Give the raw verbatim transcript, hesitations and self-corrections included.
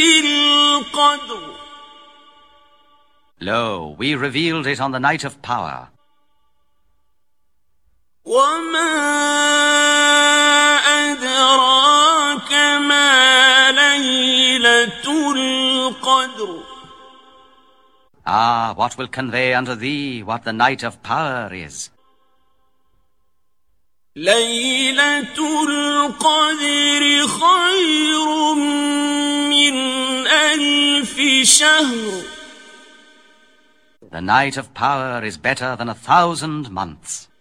القدر. Lo, we revealed it on the night of power. وما أدراك ما ليلة القدر. Ah, what will convey unto thee what the night of power is? ليلة القدر خير من ألف شهر. The night of power is better than a thousand months.